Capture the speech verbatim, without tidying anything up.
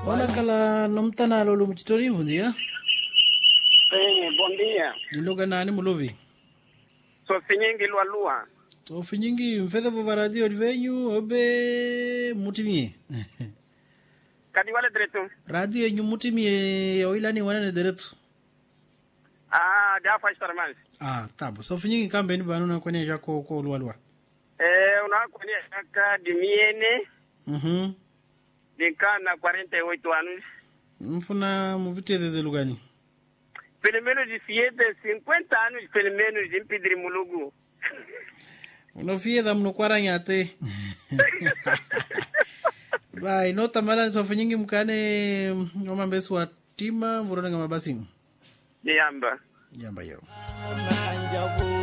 Hola kala nomtana lolo mchitori bom dia. Eh, bom dia. Niloga nani mulovi? So finyingi lua lua. So finyingi mfedha vo radio venyu obe mutimie. Kadi wale direto. Radio yenyu mutimie oilani wana ne direto. Ah, dafa istarman. Ah, tabo. So finyingi kambe ni banuna kwenye jako ko lua lua. Eh, una kwenye kaka dimiene. Mhm. Nikana cuarenta y ocho anos. Mfuna muvite de lugani. Pelo menos de siete, cinquenta anos, pelo menos de impedir mulugu. Unofia da mno kwara nyate. Bai, nota mala so finyingi mkane ngoma mbesu wa tima murona ngama basi. Yamba. Yamba yo.